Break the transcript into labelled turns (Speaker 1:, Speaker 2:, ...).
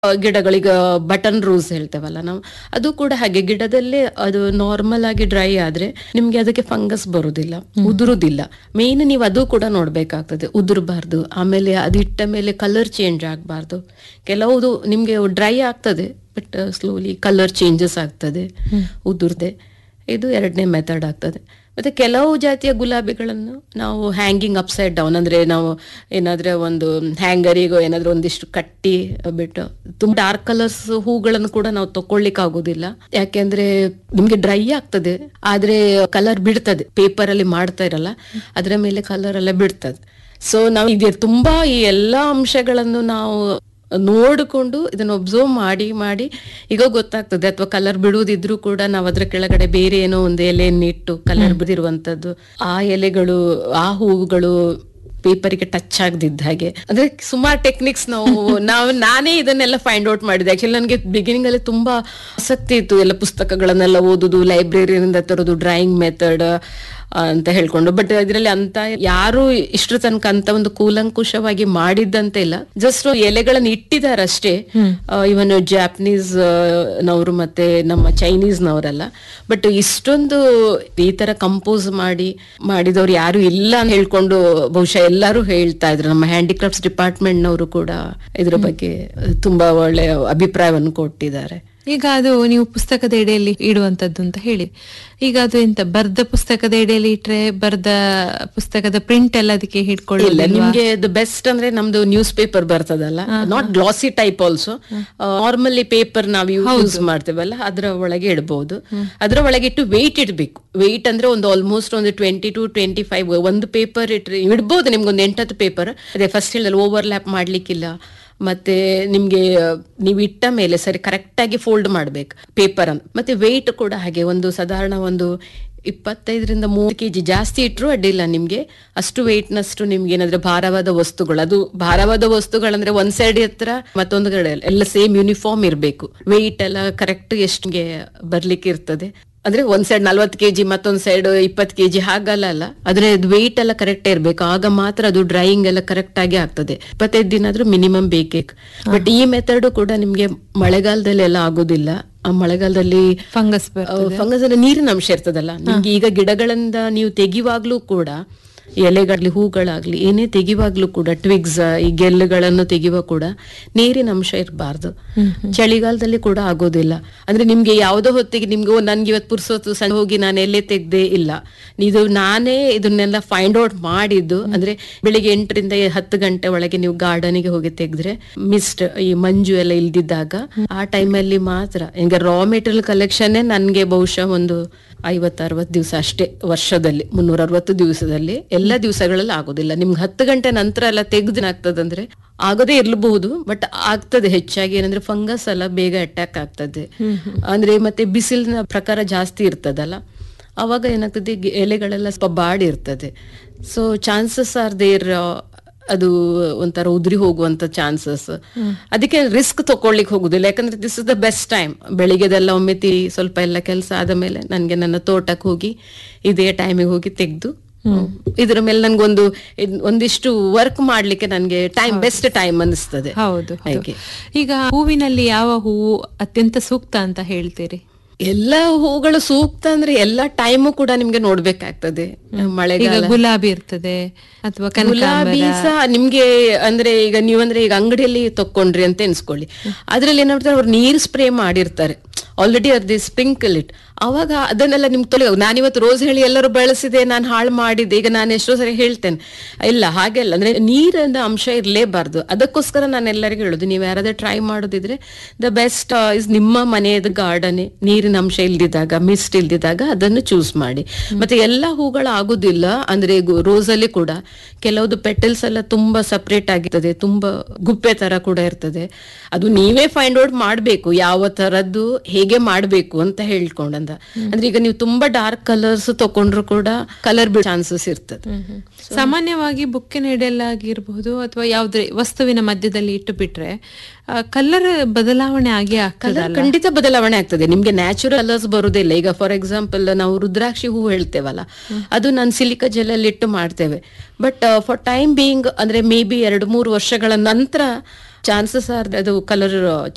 Speaker 1: ಗಿಡಗಳಿಗೆ button rose ಹೇಳ್ತೇವಲ್ಲ ನಾವು, ಅದು ಕೂಡ ಹಾಗೆ ಗಿಡದಲ್ಲೇ ಅದು ನಾರ್ಮಲ್ ಆಗಿ ಡ್ರೈ ಆದ್ರೆ ನಿಮ್ಗೆ ಅದಕ್ಕೆ ಫಂಗಸ್ ಬರುದಿಲ್ಲ, ಉದುರುದಿಲ್ಲ. ಮೇನ್ ನೀವು ಅದು ಕೂಡ ನೋಡ್ಬೇಕಾಗ್ತದೆ, ಉದುರಬಾರ್ದು. ಆಮೇಲೆ ಅದಿಟ್ಟ ಮೇಲೆ ಕಲರ್ ಚೇಂಜ್ ಆಗ್ಬಾರ್ದು. ಕೆಲವುದು ನಿಮ್ಗೆ ಡ್ರೈ ಆಗ್ತದೆ ಬಟ್ ಸ್ಲೋಲಿ ಕಲರ್ ಚೇಂಜಸ್ ಆಗ್ತದೆ ಉದುರ್ದೆ. ಇದು ಎರಡನೇ ಮೆಥಡ್ ಆಗ್ತದೆ. ಮತ್ತೆ ಕೆಲವು ಜಾತಿಯ ಗುಲಾಬಿಗಳನ್ನು ನಾವು ಹ್ಯಾಂಗಿಂಗ್ ಅಪ್ಸೈಡ್ ಡೌನ್, ಅಂದ್ರೆ ನಾವು ಏನಾದ್ರೆ ಒಂದು ಹ್ಯಾಂಗರಿಗೋ ಏನಾದ್ರೂ ಒಂದಿಷ್ಟು ಕಟ್ಟಿ ಬಿಟ್ಟು, ತುಂಬಾ ಡಾರ್ಕ್ ಕಲರ್ಸ್ ಹೂಗಳನ್ನು ಕೂಡ ನಾವು ತಕೊಳ್ಳಿಕ್ ಆಗುದಿಲ್ಲ. ಯಾಕೆಂದ್ರೆ ನಿಮ್ಗೆ ಡ್ರೈ ಆಗ್ತದೆ, ಆದ್ರೆ ಕಲರ್ ಬಿಡ್ತದೆ. ಪೇಪರ್ ಅಲ್ಲಿ ಮಾಡ್ತಾ ಇರಲ್ಲ, ಅದರ ಮೇಲೆ ಕಲರ್ ಎಲ್ಲ ಬಿಡ್ತದೆ. ಸೊ ನಾವು ಇದೆ ತುಂಬಾ ಈ ಎಲ್ಲಾ ಅಂಶಗಳನ್ನು ನಾವು ನೋಡಿಕೊಂಡು ಇದನ್ನ ಒಬ್ಸರ್ವ್ ಮಾಡಿ ಮಾಡಿ ಈಗ ಗೊತ್ತಾಗ್ತದೆ. ಅಥವಾ ಕಲರ್ ಬಿಡುವುದಿದ್ರು ಕೂಡ ನಾವು ಅದ್ರ ಕೆಳಗಡೆ ಬೇರೆ ಏನೋ ಒಂದು ಎಲೆಯನ್ನು ಇಟ್ಟು ಕಲರ್ ಬಿದಿರುವಂತದ್ದು, ಆ ಎಲೆಗಳು ಆ ಹೂವುಗಳು ಪೇಪರ್ಗೆ ಟಚ್ ಆಗದಿದ್ದ ಹಾಗೆ, ಅಂದ್ರೆ ಸುಮಾರು ಟೆಕ್ನಿಕ್ಸ್ ನಾನೇ ಇದನ್ನೆಲ್ಲ ಫೈಂಡ್ ಔಟ್ ಮಾಡಿದೆ. ಆಕ್ಚುಲಿ ನನಗೆ ಬಿಗಿನಿಂಗ್ ಅಲ್ಲಿ ತುಂಬಾ ಆಸಕ್ತಿ ಇತ್ತು, ಎಲ್ಲ ಪುಸ್ತಕಗಳನ್ನೆಲ್ಲ ಓದುದು, ಲೈಬ್ರರಿಯಿಂದ ತರೋದು, ಡ್ರಾಯಿಂಗ್ ಮೆಥಡ್ ಅಂತ ಹೇಳ್ಕೊಂಡು. ಬಟ್ ಇದರಲ್ಲಿ ಅಂತ ಯಾರು ಇಷ್ಟರ ತನಕ ಅಂತ ಒಂದು ಕೂಲಂಕುಷವಾಗಿ ಮಾಡಿದ್ದಂತೆ ಇಲ್ಲ. ಜಸ್ಟ್ ಎಲೆಗಳನ್ನ ಇಟ್ಟಿದಾರಷ್ಟೇ, ಇವನ್ ಜಾಪನೀಸ್ ನವರು ಮತ್ತೆ ನಮ್ಮ ಚೈನೀಸ್ ನವರೆಲ್ಲ. ಬಟ್ ಇಷ್ಟೊಂದು ಈ ತರ ಕಂಪೋಸ್ ಮಾಡಿದವ್ರು ಯಾರು ಇಲ್ಲ ಅಂತ ಹೇಳ್ಕೊಂಡು ಬಹುಶಃ ಎಲ್ಲರೂ ಹೇಳ್ತಾ ಇದ್ರು. ನಮ್ಮ ಹ್ಯಾಂಡಿಕ್ರಾಫ್ಟ್ಸ್ ಡಿಪಾರ್ಟ್ಮೆಂಟ್ ನವರು ಕೂಡ ಇದ್ರ ಬಗ್ಗೆ ತುಂಬಾ ಒಳ್ಳೆ ಅಭಿಪ್ರಾಯವನ್ನು ಕೊಟ್ಟಿದ್ದಾರೆ.
Speaker 2: ಈಗ ಅದು ನೀವು ಪುಸ್ತಕದ ಎಡೆಯಲ್ಲಿ ಇಡುವಂತದ್ದು ಅಂತ ಹೇಳಿ, ಈಗ ಅದು ಎಂತ ಬರ್ದ ಪುಸ್ತಕದ ಎಡೆಯಲ್ಲಿ ಇಟ್ರೆ ಬರ್ದ ಪುಸ್ತಕದ ಪ್ರಿಂಟ್ ಎಲ್ಲ ಅದಕ್ಕೆ ಹಿಡ್ಕೊಳ್ಳಿಲ್ಲ?
Speaker 1: ನಿಮ್ಗೆ ದ ಬೆಸ್ಟ್ ಅಂದ್ರೆ ನಮ್ದು ನ್ಯೂಸ್ ಪೇಪರ್ ಬರ್ತದಲ್ಲ, not glossy type also, normally paper ನಾವು ಯೂಸ್ ಮಾಡ್ತೇವಲ್ಲ ಅದ್ರ ಒಳಗೆ ಇಡಬಹುದು. ಅದ್ರ ಒಳಗೆ ಇಟ್ಟು ವೆಯ್ಟ್ ಇಡ್ಬೇಕು. ವೆಯ್ಟ್ ಅಂದ್ರೆ ಒಂದು ಆಲ್ಮೋಸ್ಟ್ ಒಂದು 20 to 25 ಒಂದು ಪೇಪರ್ ಇಡ್ಬೋದು. ನಿಮ್ಗೊಂದು 8-10 ಪೇಪರ್. ಅದೇ ಫಸ್ಟ್ ಹೇಳಿದ್ರೆ ಓವರ್ಲ್ಯಾಪ್ ಮಾಡ್ಲಿಕ್ಕಿಲ್ಲ. ಮತ್ತೆ ನಿಮ್ಗೆ ನೀವು ಇಟ್ಟ ಮೇಲೆ ಸರಿ ಕರೆಕ್ಟ್ ಆಗಿ ಫೋಲ್ಡ್ ಮಾಡ್ಬೇಕು ಪೇಪರ್ ಅನ್ನು. ಮತ್ತೆ ವೆಯ್ಟ್ ಕೂಡ ಹಾಗೆ, ಒಂದು ಸಾಧಾರಣ ಒಂದು 25-30 kg ಜಾಸ್ತಿ ಇಟ್ರು ಅಡ್ಡಿಲ್ಲ ನಿಮ್ಗೆ. ಅಷ್ಟು ವೆಯ್ಟ್ನಷ್ಟು ನಿಮ್ಗೆ ಏನಾದ್ರೆ ಭಾರವಾದ ವಸ್ತುಗಳು, ಅದು ಭಾರವಾದ ವಸ್ತುಗಳಂದ್ರೆ ಒಂದ್ ಸೈಡ್ ಹತ್ರ ಮತ್ತೊಂದು ಕಡೆ ಎಲ್ಲ ಸೇಮ್ ಯೂನಿಫಾರ್ಮ್ ಇರ್ಬೇಕು. ವೆಯ್ಟ್ ಎಲ್ಲ ಕರೆಕ್ಟ್ ಎಷ್ಟಿಗೆ ಬರ್ಲಿಕ್ಕೆ ಇರ್ತದೆ. ಅಂದ್ರೆ ಒಂದ್ ಸೈಡ್ 40 kg ಮತ್ತೊಂದ್ ಸೈಡ್ 20 kg ಹಾಗಲ್ಲ ಅಲ್ಲ, ಅದ್ರ ವೆಯ್ಟ್ ಎಲ್ಲ ಕರೆಕ್ಟ್ ಇರ್ಬೇಕು. ಆಗ ಮಾತ್ರ ಅದು ಡ್ರೈಯಿಂಗ್ ಎಲ್ಲ ಕರೆಕ್ಟ್ ಆಗಿ ಆಗ್ತದೆ. 25 ದಿನ ಆದ್ರೂ ಮಿನಿಮಮ್ ಬೇಕೇ. ಬಟ್ ಈ ಮೆಥಡ್ ಕೂಡ ನಿಮ್ಗೆ ಮಳೆಗಾಲದಲ್ಲಿ ಎಲ್ಲ ಆಗೋದಿಲ್ಲ. ಆ ಮಳೆಗಾಲದಲ್ಲಿ ಫಂಗಸ್ ಅಂದ್ರೆ ನೀರಿನ ಅಂಶ ಇರ್ತದಲ್ಲ ನಿಮ್ಗೆ. ಈಗ ಗಿಡಗಳಿಂದ ನೀವು ತೆಗಿವಾಗ್ಲೂ ಕೂಡ, ಎಲೆಗಾಗ್ಲಿ ಹೂಗಳಾಗ್ಲಿ ಏನೇ ತೆಗಿವಾಗ್ಲೂ ಕೂಡ, ಟ್ವಿಗ್ಸ್ ಈ ಗೆಲ್ಲುಗಳನ್ನು ತೆಗಿಯುವ ಕೂಡ ನೀರಿನ ಅಂಶ ಇರಬಾರ್ದು. ಚಳಿಗಾಲದಲ್ಲಿ ಕೂಡ ಆಗೋದಿಲ್ಲ. ಅಂದ್ರೆ ನಿಮ್ಗೆ ಯಾವ್ದೋ ಹೊತ್ತಿಗೆ ನಿಮ್ಗೆ ನನ್ಗೆ ಇವತ್ತು ಪುರ್ಸೊತ್ತು ಸಂಜೆ ಹೋಗಿ ನಾನು ಎಲ್ಲೇ ತೆಗ್ದೇ ಇಲ್ಲ, ಇದು ನಾನೇ ಇದನ್ನೆಲ್ಲ ಫೈಂಡ್ ಔಟ್ ಮಾಡಿದ್ದು. ಅಂದ್ರೆ ಬೆಳಿಗ್ಗೆ 8 ರಿಂದ 10 ಗಂಟೆ ಒಳಗೆ ನೀವು ಗಾರ್ಡನ್ಗೆ ಹೋಗಿ ತೆಗೆದ್ರೆ ಮಿಸ್ಟ್ ಈ ಮಂಜು ಎಲ್ಲ ಇಲ್ದಿದ್ದಾಗ ಆ ಟೈಮಲ್ಲಿ ಮಾತ್ರ. ಈಗ ರಾ ಮೆಟೀರಿಯಲ್ ಕಲೆಕ್ಷನ್ ನನ್ಗೆ ಬಹುಶಃ ಒಂದು 50-60 ದಿವಸ ಅಷ್ಟೇ ವರ್ಷದಲ್ಲಿ. 360 ದಿವಸದಲ್ಲಿ ಎಲ್ಲ ದಿವಸಗಳಲ್ಲಿ ಆಗೋದಿಲ್ಲ. ನಿಮ್ಗೆ 10 ಗಂಟೆ ನಂತರ ಎಲ್ಲ ತೆಗ್ದು ಆಗ್ತದಂದ್ರೆ ಆಗೋದೇ ಇರ್ಲಬಹುದು. ಬಟ್ ಆಗ್ತದೆ ಹೆಚ್ಚಾಗಿ ಏನಂದ್ರೆ ಫಂಗಸ್ ಎಲ್ಲ ಬೇಗ ಅಟ್ಯಾಕ್ ಆಗ್ತದೆ. ಅಂದ್ರೆ ಮತ್ತೆ ಬಿಸಿಲಿನ ಪ್ರಕಾರ ಜಾಸ್ತಿ ಇರ್ತದಲ್ಲ, ಅವಾಗ ಏನಾಗ್ತದೆ ಎಲೆಗಳೆಲ್ಲ ಸ್ವಲ್ಪ ಬಾಡಿ ಇರ್ತದೆ. ಸೊ ಚಾನ್ಸಸ್ ಆರ್ ದೇರ್ ಅದು ಒಂಥರ ಉದುರಿ ಹೋಗುವಂತ ಚಾನ್ಸಸ್. ಅದಕ್ಕೆ ರಿಸ್ಕ್ ತಗೊಳ್ಳಿಕ್ ಹೋಗುದಿಲ್ಲ. ಯಾಕಂದ್ರೆ this is the best time. ಬೆಳಿಗ್ಗೆದೆಲ್ಲ ಒಮ್ಮೆ ಸ್ವಲ್ಪ ಎಲ್ಲ ಕೆಲಸ ಆದ ಮೇಲೆ ನನ್ಗೆ ನನ್ನ ತೋಟಕ್ಕೆ ಹೋಗಿ ಇದೇ ಟೈಮಿಗೆ ಹೋಗಿ ತೆಗೆದು ಇದ್ರ ಮೇಲೆ ನನ್ಗೊಂದು ಒಂದಿಷ್ಟು ವರ್ಕ್ ಮಾಡ್ಲಿಕ್ಕೆ ನನ್ಗೆ ಬೆಸ್ಟ್ ಟೈಮ್ ಅನಿಸ್ತದೆ.
Speaker 2: ಹೌದು. ಈಗ ಹೂವಿನಲ್ಲಿ ಯಾವ ಹೂವು ಅತ್ಯಂತ ಸೂಕ್ತ ಅಂತ ಹೇಳ್ತೀರಿ?
Speaker 1: ಎಲ್ಲ ಹೂಗಳು ಸೂಕ್ತ ಅಂದ್ರೆ ಎಲ್ಲ ಟೈಮು ಕೂಡ ನಿಮ್ಗೆ ನೋಡ್ಬೇಕಾಗ್ತದೆ. ಮಳೆಗಾಲ
Speaker 2: ಗುಲಾಬಿ ಇರ್ತದೆ ಅಥವಾ
Speaker 1: ಗುಲಾಬಿ ಸಹ ನಿಮ್ಗೆ ಅಂದ್ರೆ ಈಗ ನೀವಂದ್ರೆ ಈಗ ಅಂಗಡಿಯಲ್ಲಿ ತಕೊಂಡ್ರಿ ಅಂತ ಎನ್ಸ್ಕೊಳ್ಳಿ, ಅದ್ರಲ್ಲಿ ಏನಾಗ್ತಾರೆ ಅವ್ರು ನೀರು ಸ್ಪ್ರೇ ಮಾಡಿರ್ತಾರೆ ಆಲ್ರೆಡಿ, ಅರ್ದಿ ಸ್ಪ್ರಿಂಕಲ್ ಇಟ್. ಅವಾಗ ಅದನ್ನೆಲ್ಲ ನಿಮ್ಗೆ ತೊಲೆ. ನಾನಿವತ್ತು ರೋಸ್ ಹೇಳಿ ಎಲ್ಲರೂ ಬೆಳೆಸಿದೆ, ನಾನು ಹಾಳು ಮಾಡಿದೆ. ಈಗ ನಾನು ಎಷ್ಟೋ ಸರಿ ಹೇಳ್ತೇನೆ, ಇಲ್ಲ ಹಾಗೆಲ್ಲ, ಅಂದ್ರೆ ನೀರಿನ ಅಂಶ ಇರ್ಲೇಬಾರ್ದು. ಅದಕ್ಕೋಸ್ಕರ ನಾನು ಎಲ್ಲರಿಗೂ ಹೇಳುದು, ನೀವು ಯಾರಾದ್ರೂ ಟ್ರೈ ಮಾಡೋದಿದ್ರೆ ದ ಬೆಸ್ಟ್ ಇಸ್ ನಿಮ್ಮ ಮನೆಯದ ಗಾರ್ಡನ್ ನೀರಿನ ಅಂಶ ಇಲ್ದಿದ್ದಾಗ, ಮಿಸ್ಟ್ ಇಲ್ದಿದ್ದಾಗ ಅದನ್ನು ಚೂಸ್ ಮಾಡಿ. ಮತ್ತೆ ಎಲ್ಲಾ ಹೂಗಳು ಆಗುದಿಲ್ಲ. ಅಂದ್ರೆ ರೋಸ್ ಅಲ್ಲಿ ಕೂಡ ಕೆಲವುದು ಪೆಟಲ್ಸ್ ಎಲ್ಲ ತುಂಬಾ ಸಪರೇಟ್ ಆಗಿರ್ತದೆ, ತುಂಬಾ ಗುಪ್ಪೆ ತರ ಕೂಡ ಇರ್ತದೆ. ಅದು ನೀವೇ ಫೈಂಡ್ ಔಟ್ ಮಾಡ್ಬೇಕು ಯಾವ ತರದ್ದು ಹೇಗೆ ಮಾಡ್ಬೇಕು ಅಂತ ಹೇಳ್ಕೊಂಡಂತ. ಅಂದ್ರೆ ಈಗ ನೀವು ತುಂಬಾ ಡಾರ್ಕ್ ಕಲರ್ಸ್ ತಕೊಂಡ್ರು ಕೂಡ ಕಲರ್ ಬಿಡೋ ಚಾನ್ಸಸ್ ಇರ್ತದೆ.
Speaker 2: ಸಾಮಾನ್ಯವಾಗಿ ಬುಕ್ಕಿನ ಎಡೆಯಲ್ಲಾಗಿರ್ಬಹುದು ಅಥವಾ ಯಾವ್ದೇ ವಸ್ತುವಿನ ಮಧ್ಯದಲ್ಲಿ ಇಟ್ಟು ಬಿಟ್ರೆ ಕಲರ್ ಬದಲಾವಣೆ ಆಗಿ ಆಗ್ತದೆ.
Speaker 1: ಖಂಡಿತ ಬದಲಾವಣೆ ಆಗ್ತದೆ. ನಿಮ್ಗೆ ನ್ಯಾಚುರಲ್ ಕಲರ್ಸ್ ಬರುದಿಲ್ಲ. ಈಗ ಫಾರ್ ಎಕ್ಸಾಂಪಲ್ ನಾವು ರುದ್ರಾಕ್ಷಿ ಹೂ ಹೇಳ್ತೇವಲ್ಲ, ಅದು ನಾನು ಸಿಲಿಕಾ ಜೆಲ್ ಅಲ್ಲಿ ಇಟ್ಟು ಮಾಡ್ತೇವೆ. ಬಟ್ ಫಾರ್ ಟೈಮ್ ಬೀಯಿಂಗ್ ಅಂದ್ರೆ ಮೇ ಬಿ 2-3 ವರ್ಷಗಳ ನಂತರ ಚಾನ್ಸಸ್ ಆರ್ ಅದು ಕಲರ್